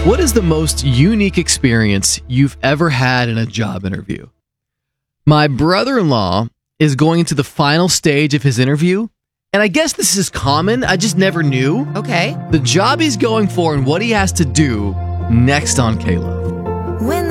What is the most unique experience you've ever had in a job interview? My brother-in-law is going into the final stage of his interview, and I guess this is common. I just never knew. Okay. The job he's going for and what he has to do next on K-Love. When